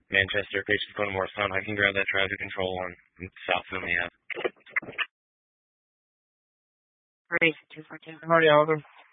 Manchester, patient's going to Morristown. I can grab that traffic control on South Philly Ave. Race 242. How are you, Oliver?